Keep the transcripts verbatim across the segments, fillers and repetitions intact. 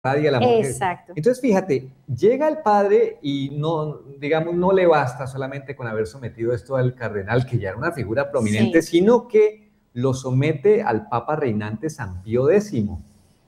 irradia el amor. Exacto. Entonces, fíjate, llega el padre y no, digamos, no le basta solamente con haber sometido esto al cardenal, que ya era una figura prominente, Sí. sino que lo somete al Papa reinante San Pío décimo,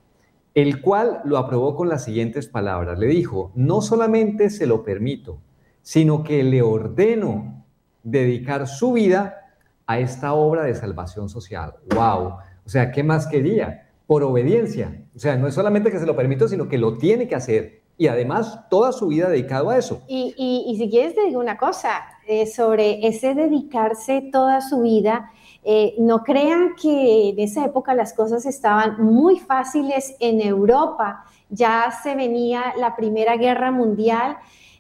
el cual lo aprobó con las siguientes palabras. Le dijo, no solamente se lo permito, sino que le ordeno dedicar su vida a esta obra de salvación social. ¡Wow! O sea, ¿qué más quería? Por obediencia. O sea, no es solamente que se lo permito, sino que lo tiene que hacer. Y además, toda su vida dedicado a eso. Y, y, y si quieres te digo una cosa, eh, sobre ese dedicarse toda su vida, eh, no crean que en esa época las cosas estaban muy fáciles en Europa, ya se venía la Primera Guerra Mundial,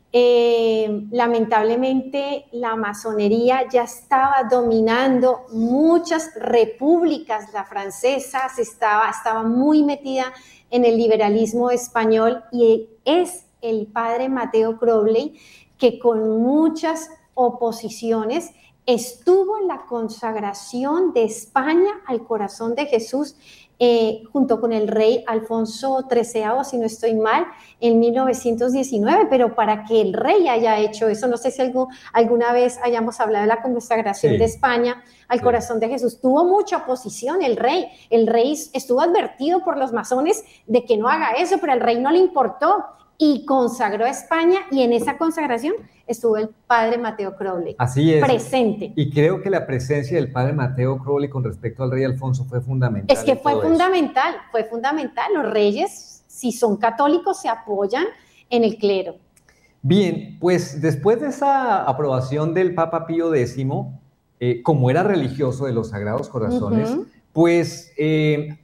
eh, lamentablemente la masonería ya estaba dominando muchas repúblicas, la francesa estaba, estaba muy metida en el liberalismo español y es el padre Mateo Crowley que con muchas oposiciones estuvo en la consagración de España al corazón de Jesús, eh, junto con el rey Alfonso treceavo, si no estoy mal, en mil novecientos diecinueve, pero para que el rey haya hecho eso, no sé si algo, alguna vez hayamos hablado de la consagración sí. de España al sí. corazón de Jesús, tuvo mucha oposición el rey, el rey estuvo advertido por los masones de que no haga eso, pero al rey no le importó, y consagró a España, y en esa consagración estuvo el padre Mateo Crowley. Así es. Presente. Y creo que la presencia del padre Mateo Crowley con respecto al rey Alfonso fue fundamental. Es que fue fundamental, eso. fue fundamental. Los reyes, si son católicos, se apoyan en el clero. Bien, pues después de esa aprobación del Papa Pío décimo, eh, como era religioso de los Sagrados Corazones, uh-huh. pues... Eh,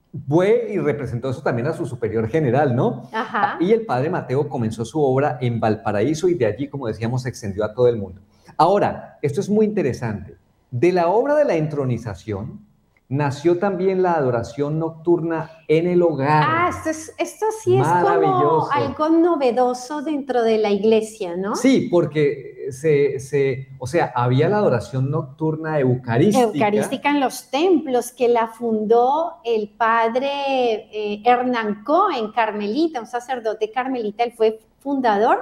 fue y representó eso también a su superior general, ¿no? Ajá. Y el padre Mateo comenzó su obra en Valparaíso y de allí, como decíamos, se extendió a todo el mundo. Ahora, esto es muy interesante. De la obra de la entronización nació también la adoración nocturna en el hogar. Ah, esto, es, esto sí es como algo novedoso dentro de la iglesia, ¿no? Sí, porque se, se, o sea, había la adoración nocturna eucarística. Eucarística en los templos, que la fundó el padre eh, Hernán Cohen, carmelita, un sacerdote carmelita, él fue fundador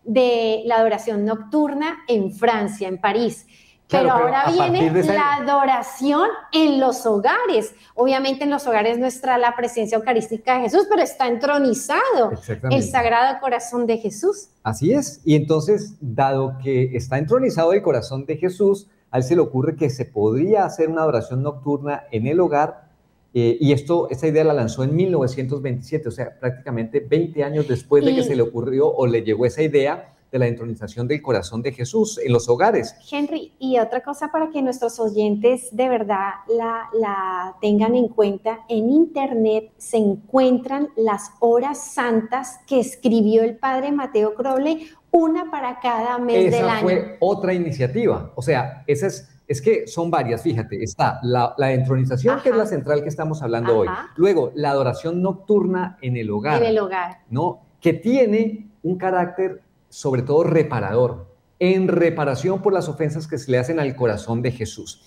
de la adoración nocturna en Francia, en París. Pero, claro, pero ahora viene esa... la adoración en los hogares. Obviamente en los hogares no está la presencia eucarística de Jesús, pero está entronizado el Sagrado Corazón de Jesús. Así es. Y entonces, dado que está entronizado el corazón de Jesús, a él se le ocurre que se podría hacer una adoración nocturna en el hogar, eh, y esto, esta idea la lanzó en mil novecientos veintisiete, o sea, prácticamente veinte años después de y... que se le ocurrió o le llegó esa idea de la entronización del corazón de Jesús en los hogares. Henry, y otra cosa para que nuestros oyentes de verdad la, la tengan en cuenta, en internet se encuentran las horas santas que escribió el padre Mateo Crowley, una para cada mes esa del año. Esa fue otra iniciativa, o sea, esa es, es que son varias, fíjate, está la, la entronización, ajá, que es la central que estamos hablando ajá. hoy, luego la adoración nocturna en el hogar, en el hogar, ¿no? Que tiene un carácter sobre todo reparador, en reparación por las ofensas que se le hacen al corazón de Jesús.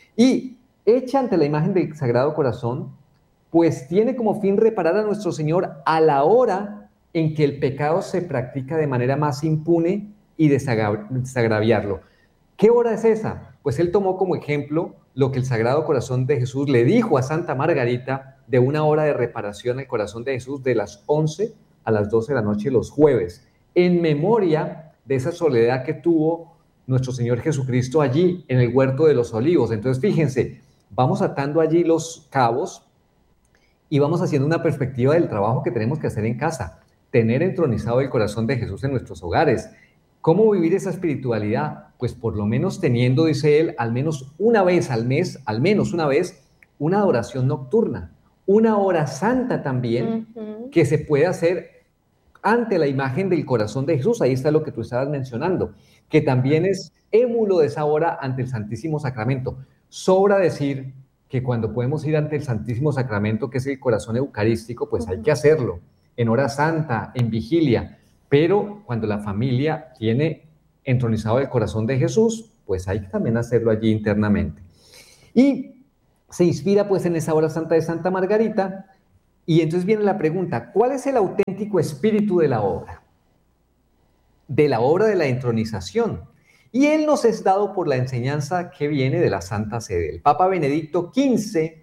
Y hecha ante la imagen del Sagrado Corazón, pues tiene como fin reparar a nuestro Señor a la hora en que el pecado se practica de manera más impune y desagra- desagraviarlo. ¿Qué hora es esa? Pues él tomó como ejemplo lo que el Sagrado Corazón de Jesús le dijo a Santa Margarita de una hora de reparación al corazón de Jesús de las once a las doce de la noche los jueves, en memoria de esa soledad que tuvo nuestro Señor Jesucristo allí en el huerto de los olivos. Entonces, fíjense, vamos atando allí los cabos y vamos haciendo una perspectiva del trabajo que tenemos que hacer en casa, tener entronizado el corazón de Jesús en nuestros hogares. ¿Cómo vivir esa espiritualidad? Pues por lo menos teniendo, dice él, al menos una vez al mes, al menos una vez, una adoración nocturna, una hora santa también, uh-huh, que se puede hacer ante la imagen del corazón de Jesús. Ahí está lo que tú estabas mencionando, que también es émulo de esa hora ante el Santísimo Sacramento. Sobra decir que cuando podemos ir ante el Santísimo Sacramento, que es el corazón eucarístico, pues hay que hacerlo en hora santa, en vigilia, pero cuando la familia tiene entronizado el corazón de Jesús, pues hay que también hacerlo allí internamente. Y se inspira pues en esa hora santa de Santa Margarita, Y entonces viene la pregunta, ¿cuál es el auténtico espíritu de la obra? De la obra de la entronización. Y él nos es dado por la enseñanza que viene de la Santa Sede. El Papa Benedicto quince,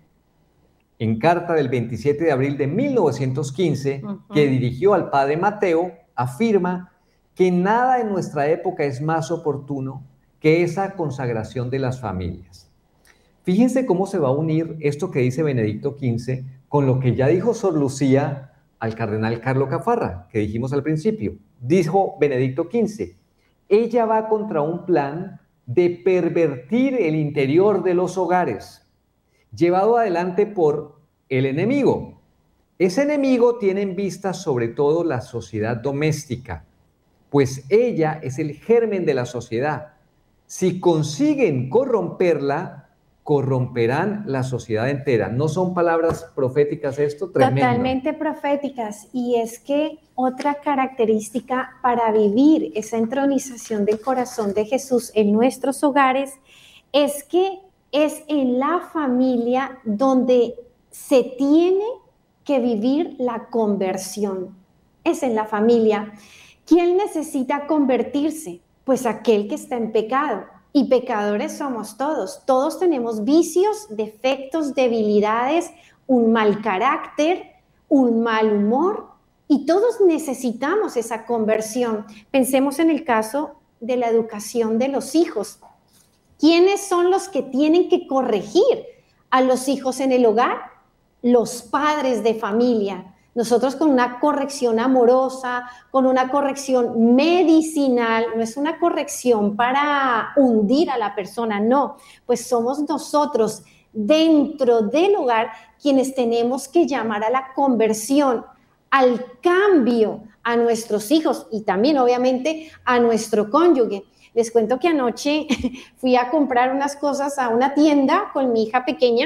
en carta del veintisiete de abril de mil novecientos quince, uh-huh. que dirigió al Padre Mateo, afirma que nada en nuestra época es más oportuno que esa consagración de las familias. Fíjense cómo se va a unir esto que dice Benedicto quince con lo que ya dijo Sor Lucía al cardenal Carlo Cafarra, que dijimos al principio. Dijo Benedicto quince, ella va contra un plan de pervertir el interior de los hogares, llevado adelante por el enemigo. Ese enemigo tiene en vista sobre todo la sociedad doméstica, pues ella es el germen de la sociedad. Si consiguen corromperla, corromperán la sociedad entera. ¿No son palabras proféticas esto? Tremendo. Totalmente proféticas. Y es que otra característica para vivir esa entronización del corazón de Jesús en nuestros hogares es que es en la familia donde se tiene que vivir la conversión. Es en la familia. ¿Quién necesita convertirse? Pues aquel que está en pecado. Y pecadores somos todos. Todos tenemos vicios, defectos, debilidades, un mal carácter, un mal humor, y todos necesitamos esa conversión. Pensemos en el caso de la educación de los hijos. ¿Quiénes son los que tienen que corregir a los hijos en el hogar? Los padres de familia. Nosotros con una corrección amorosa, con una corrección medicinal, no es una corrección para hundir a la persona, no, pues somos nosotros dentro del hogar quienes tenemos que llamar a la conversión, al cambio a nuestros hijos y también obviamente a nuestro cónyuge. Les cuento que anoche fui a comprar unas cosas a una tienda con mi hija pequeña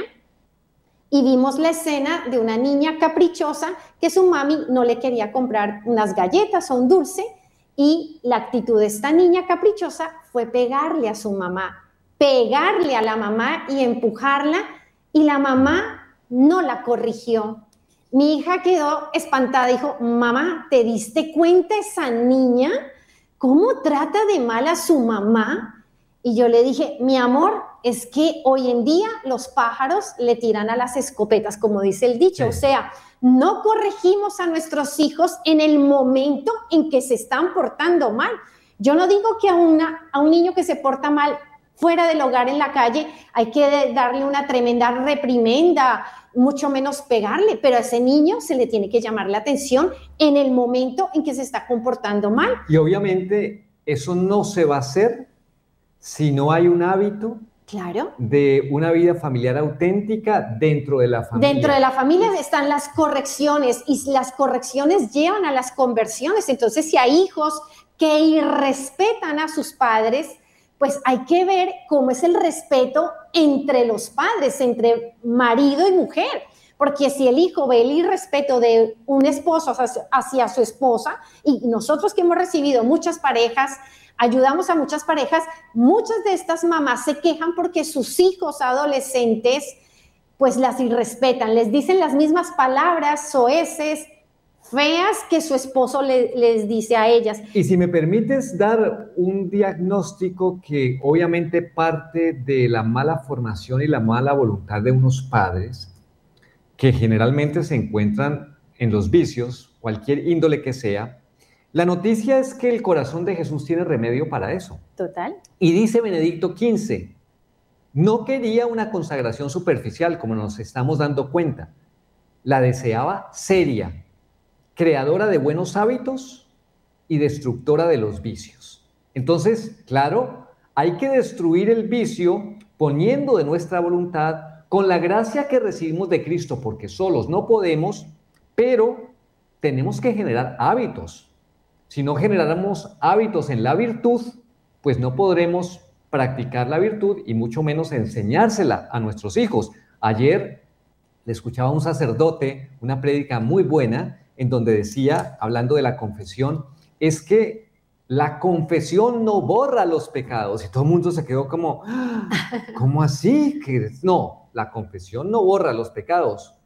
y vimos la escena de una niña caprichosa que su mami no le quería comprar unas galletas o un dulce, y la actitud de esta niña caprichosa fue pegarle a su mamá, pegarle a la mamá y empujarla, y la mamá no la corrigió. Mi hija quedó espantada, dijo, mamá, ¿te diste cuenta esa niña? ¿Cómo trata de mal a su mamá? Y yo le dije, mi amor, es que hoy en día los pájaros le tiran a las escopetas, como dice el dicho. Sí. O sea, no corregimos a nuestros hijos en el momento en que se están portando mal. Yo no digo que a, una, a un niño que se porta mal fuera del hogar, en la calle, hay que darle una tremenda reprimenda, mucho menos pegarle, pero a ese niño se le tiene que llamar la atención en el momento en que se está comportando mal. Y obviamente eso no se va a hacer si no hay un hábito, claro, de una vida familiar auténtica dentro de la familia. Dentro de la familia están las correcciones, y las correcciones llevan a las conversiones. Entonces, si hay hijos que irrespetan a sus padres, pues hay que ver cómo es el respeto entre los padres, entre marido y mujer. Porque si el hijo ve el irrespeto de un esposo hacia, hacia su esposa, y nosotros que hemos recibido muchas parejas, ayudamos a muchas parejas, muchas de estas mamás se quejan porque sus hijos adolescentes pues las irrespetan, les dicen las mismas palabras soeces, feas que su esposo le, les dice a ellas. Y si me permites dar un diagnóstico que obviamente parte de la mala formación y la mala voluntad de unos padres que generalmente se encuentran en los vicios, cualquier índole que sea. La noticia es que el corazón de Jesús tiene remedio para eso. Total. Y dice Benedicto quince, no quería una consagración superficial, como nos estamos dando cuenta. La deseaba seria, creadora de buenos hábitos y destructora de los vicios. Entonces, claro, hay que destruir el vicio poniendo de nuestra voluntad con la gracia que recibimos de Cristo, porque solos no podemos, pero tenemos que generar hábitos. Si no generáramos hábitos en la virtud, pues no podremos practicar la virtud y mucho menos enseñársela a nuestros hijos. Ayer le escuchaba a un sacerdote una prédica muy buena en donde decía, hablando de la confesión, es que la confesión no borra los pecados. Y todo el mundo se quedó como, ¿cómo así? No, la confesión no borra los pecados.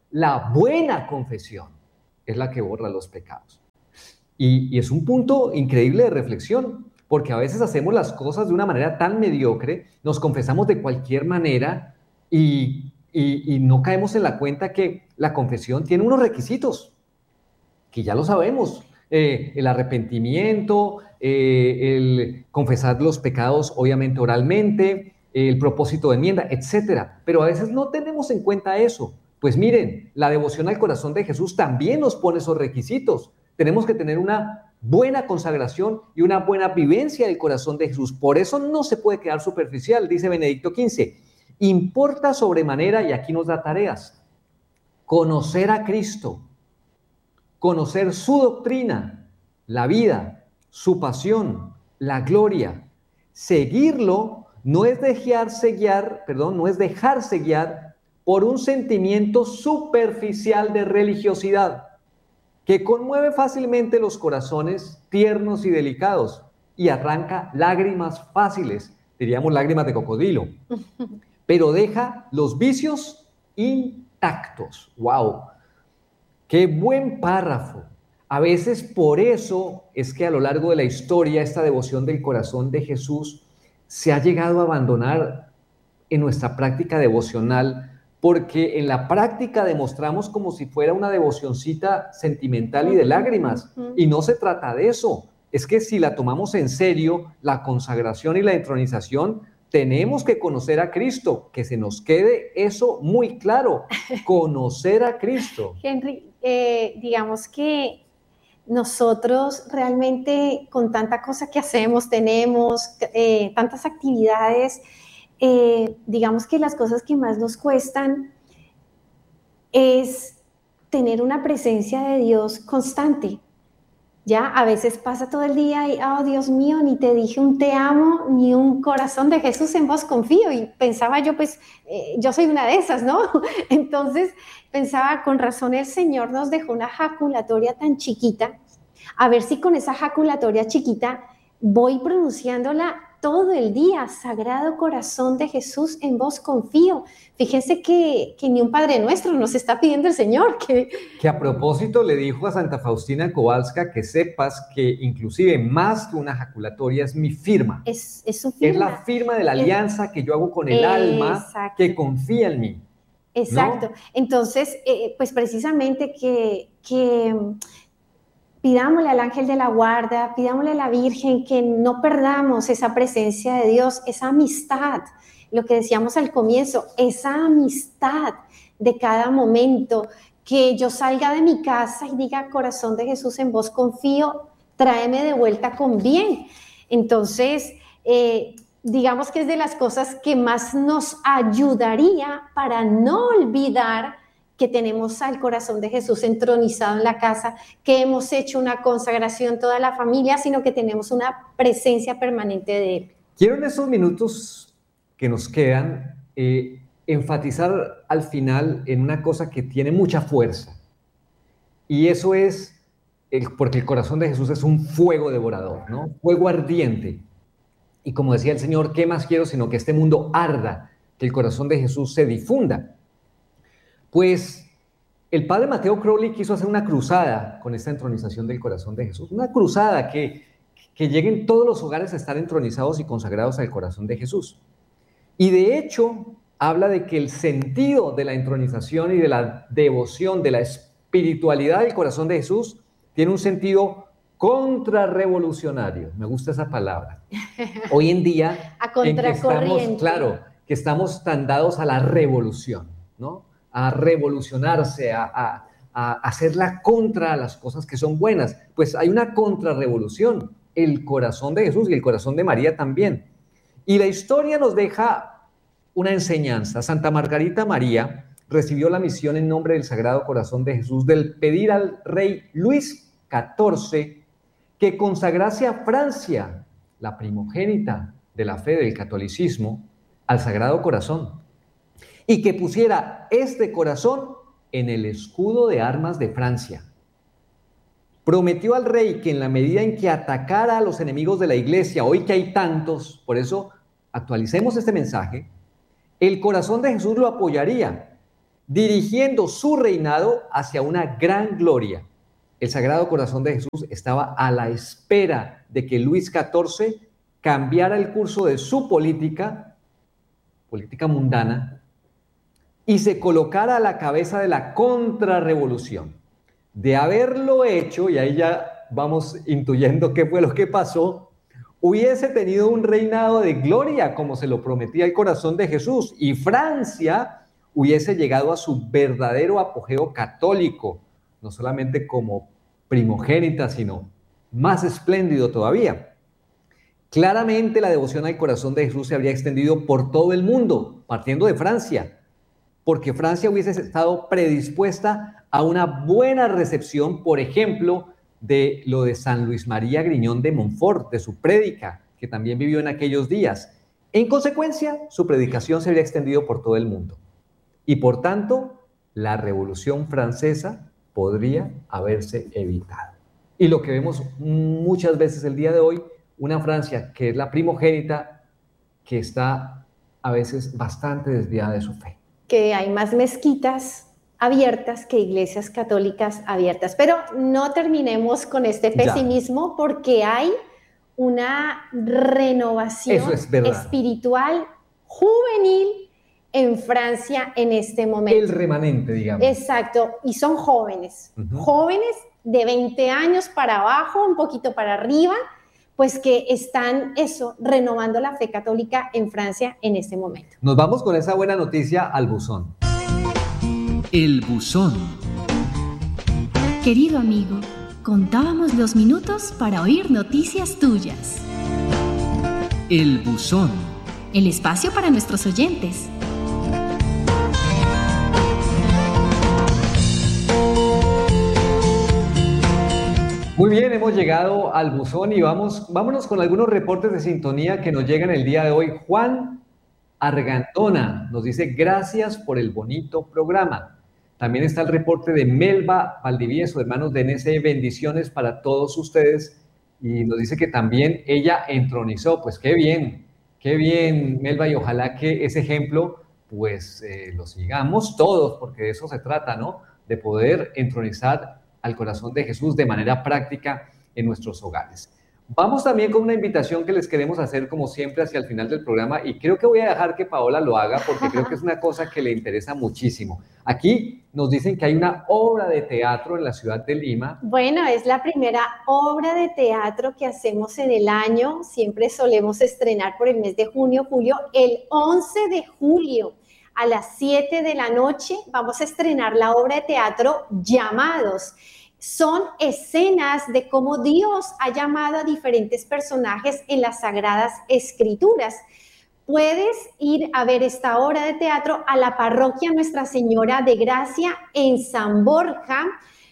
la buena confesión es la que borra los pecados. Y, y es un punto increíble de reflexión, porque a veces hacemos las cosas de una manera tan mediocre, nos confesamos de cualquier manera y, y, y no caemos en la cuenta que la confesión tiene unos requisitos, que ya lo sabemos. Eh, el arrepentimiento, eh, el confesar los pecados obviamente oralmente, eh, el propósito de enmienda, etcétera. Pero a veces no tenemos en cuenta eso. Pues miren, la devoción al corazón de Jesús también nos pone esos requisitos. Tenemos que tener una buena consagración y una buena vivencia del corazón de Jesús. Por eso no se puede quedar superficial, dice Benedicto quince. Importa sobremanera, y aquí nos da tareas, conocer a Cristo, conocer su doctrina, la vida, su pasión, la gloria. Seguirlo no es dejarse guiar, perdón, no es dejarse guiar por un sentimiento superficial de religiosidad que conmueve fácilmente los corazones tiernos y delicados y arranca lágrimas fáciles, diríamos lágrimas de cocodrilo, pero deja los vicios intactos. ¡Wow! ¡Qué buen párrafo! A veces por eso es que a lo largo de la historia esta devoción del corazón de Jesús se ha llegado a abandonar en nuestra práctica devocional, porque en la práctica demostramos como si fuera una devocioncita sentimental y de lágrimas, y no se trata de eso. Es que si la tomamos en serio, la consagración y la entronización, tenemos que conocer a Cristo, que se nos quede eso muy claro, conocer a Cristo. Henry, eh, digamos que nosotros realmente con tanta cosa que hacemos, tenemos eh, tantas actividades, eh, digamos que las cosas que más nos cuestan es tener una presencia de Dios constante. Ya a veces pasa todo el día y, oh Dios mío, ni te dije un te amo, ni un corazón de Jesús en vos confío. Y pensaba yo, pues, eh, yo soy una de esas, ¿no? Entonces pensaba, con razón el Señor nos dejó una jaculatoria tan chiquita, a ver si con esa jaculatoria chiquita voy pronunciándola todo el día. Sagrado corazón de Jesús, en vos confío. Fíjense que, que ni un Padre Nuestro nos está pidiendo el Señor. Que... que a propósito le dijo a Santa Faustina Kowalska que sepas que inclusive más que una jaculatoria es mi firma. Es, es su firma. Es la firma de la alianza es... que yo hago con el alma que confía en mí. Exacto. ¿No? Entonces, eh, pues precisamente que... que pidámosle al ángel de la guarda, pidámosle a la Virgen que no perdamos esa presencia de Dios, esa amistad, lo que decíamos al comienzo, esa amistad de cada momento, que yo salga de mi casa y diga, corazón de Jesús, en vos confío, tráeme de vuelta con bien. Entonces, eh, digamos que es de las cosas que más nos ayudaría para no olvidar que tenemos al corazón de Jesús entronizado en la casa, que hemos hecho una consagración toda la familia, sino que tenemos una presencia permanente de Él. Quiero en estos minutos que nos quedan eh, enfatizar al final en una cosa que tiene mucha fuerza, y eso es el, porque el corazón de Jesús es un fuego devorador, ¿no? Fuego ardiente. Y como decía el Señor, ¿qué más quiero sino que este mundo arda, que el corazón de Jesús se difunda? Pues el padre Mateo Crowley quiso hacer una cruzada con esta entronización del corazón de Jesús, una cruzada que, que lleguen todos los hogares a estar entronizados y consagrados al corazón de Jesús. Y de hecho, habla de que el sentido de la entronización y de la devoción, de la espiritualidad del corazón de Jesús, tiene un sentido contrarrevolucionario. Me gusta esa palabra. Hoy en día, a contracorriente. En que estamos, claro, que estamos tan dados a la revolución, ¿no? A revolucionarse, a, a, a hacerla contra las cosas que son buenas. Pues hay una contrarrevolución, el corazón de Jesús y el corazón de María también. Y la historia nos deja una enseñanza. Santa Margarita María recibió la misión en nombre del Sagrado Corazón de Jesús del pedir al rey Luis catorce que consagrase a Francia, la primogénita de la fe del catolicismo, al Sagrado Corazón, y que pusiera este corazón en el escudo de armas de Francia. Prometió al rey que en la medida en que atacara a los enemigos de la iglesia, hoy que hay tantos, por eso actualicemos este mensaje, el corazón de Jesús lo apoyaría, dirigiendo su reinado hacia una gran gloria. El Sagrado Corazón de Jesús estaba a la espera de que Luis catorce cambiara el curso de su política, política mundana, y se colocara a la cabeza de la contrarrevolución. De haberlo hecho, y ahí ya vamos intuyendo qué fue lo que pasó, hubiese tenido un reinado de gloria como se lo prometía el corazón de Jesús, y Francia hubiese llegado a su verdadero apogeo católico, no solamente como primogénita, sino más espléndido todavía. Claramente la devoción al corazón de Jesús se habría extendido por todo el mundo, partiendo de Francia, porque Francia hubiese estado predispuesta a una buena recepción, por ejemplo, de lo de San Luis María Griñón de Montfort, de su prédica, que también vivió en aquellos días. En consecuencia, su predicación se habría extendido por todo el mundo. Y por tanto, la Revolución Francesa podría haberse evitado. Y lo que vemos muchas veces el día de hoy, una Francia que es la primogénita, que está a veces bastante desviada de su fe. Que hay más mezquitas abiertas que iglesias católicas abiertas. Pero no terminemos con este pesimismo, ya, porque hay una renovación es espiritual juvenil en Francia en este momento. El remanente, digamos. Exacto, y son jóvenes, uh-huh. jóvenes de veinte años para abajo, un poquito para arriba, pues que están eso, renovando la fe católica en Francia en este momento. Nos vamos con esa buena noticia al buzón. El buzón. Querido amigo, contábamos los minutos para oír noticias tuyas. El buzón. El espacio para nuestros oyentes. Muy bien, hemos llegado al buzón y vamos, vámonos con algunos reportes de sintonía que nos llegan el día de hoy. Juan Argantona nos dice: gracias por el bonito programa. También está el reporte de Melba Valdivieso, hermanos de N S, bendiciones para todos ustedes. Y nos dice que también ella entronizó. Pues qué bien, qué bien, Melba, y ojalá que ese ejemplo pues eh, lo sigamos todos, porque de eso se trata, ¿no? De poder entronizar al corazón de Jesús de manera práctica en nuestros hogares. Vamos también con una invitación que les queremos hacer como siempre hacia el final del programa, y creo que voy a dejar que Paola lo haga porque creo que es una cosa que le interesa muchísimo. Aquí nos dicen que hay una obra de teatro en la ciudad de Lima. Bueno, es la primera obra de teatro que hacemos en el año. Siempre solemos estrenar por el mes de junio, julio. El once de julio a las siete de la noche vamos a estrenar la obra de teatro Llamados. Son escenas de cómo Dios ha llamado a diferentes personajes en las Sagradas Escrituras. Puedes ir a ver esta obra de teatro a la parroquia Nuestra Señora de Gracia en San Borja,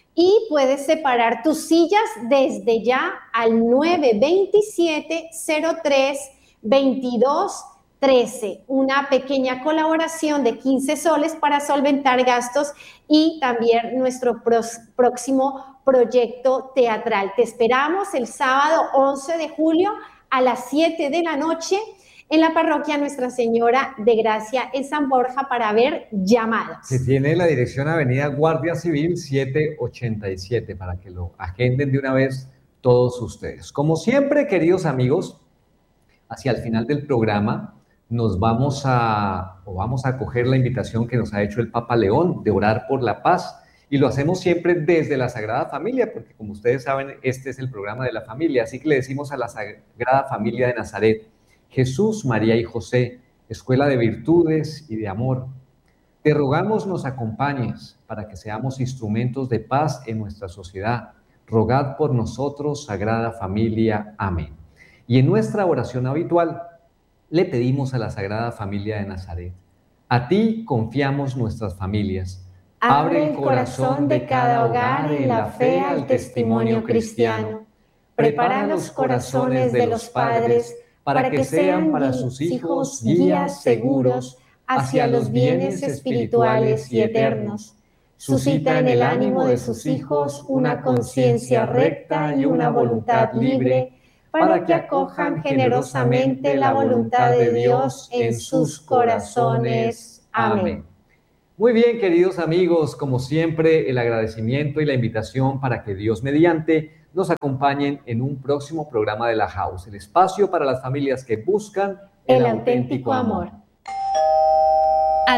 y puedes separar tus sillas desde ya al nueve veintisiete cero tres veintidós trece. Una pequeña colaboración de quince soles para solventar gastos y también nuestro pros, próximo proyecto teatral. Te esperamos el sábado once de julio a las siete de la noche en la parroquia Nuestra Señora de Gracia en San Borja para ver Llamados. Se tiene la dirección Avenida Guardia Civil setecientos ochenta y siete para que lo agenden de una vez todos ustedes. Como siempre, queridos amigos, hacia el final del programa nos vamos a, o vamos a acoger la invitación que nos ha hecho el Papa León de orar por la paz, y lo hacemos siempre desde la Sagrada Familia, porque como ustedes saben, este es el programa de la familia, así que le decimos a la Sagrada Familia de Nazaret: Jesús, María y José, escuela de virtudes y de amor, te rogamos nos acompañes para que seamos instrumentos de paz en nuestra sociedad. Rogad por nosotros, Sagrada Familia. Amén. Y en nuestra oración habitual, le pedimos a la Sagrada Familia de Nazaret: a ti confiamos nuestras familias. Abre el corazón de cada hogar en la fe al testimonio cristiano. Prepara los corazones de los padres para que sean para sus hijos guías seguros hacia los bienes espirituales y eternos. Suscita en el ánimo de sus hijos una conciencia recta y una voluntad libre, para que acojan generosamente la voluntad de Dios en sus corazones. Amén. Muy bien, queridos amigos, como siempre, el agradecimiento y la invitación para que Dios mediante nos acompañen en un próximo programa de La House, el espacio para las familias que buscan el, el auténtico amor. amor.